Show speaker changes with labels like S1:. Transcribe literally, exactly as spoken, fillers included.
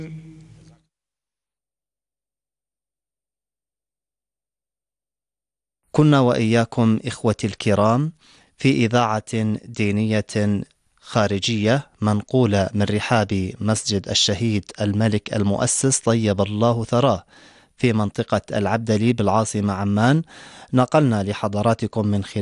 S1: كنا وإياكم إخوتي الكرام في إذاعة دينية خارجية منقولة من رحاب مسجد الشهيد الملك المؤسس طيب الله ثراه في منطقة العبدلي بالعاصمة عمان. نقلنا لحضراتكم من خلال